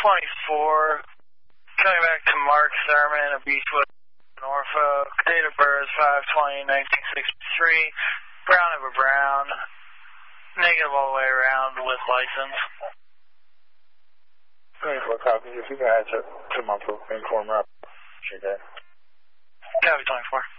coming back to Mark Thurman of Beechwood, Norfolk. Date of birth 5/20/1963. Brown over brown. Negative all the way around with license. 24 copy. If you guys to my informer, appreciate that. Copy 24.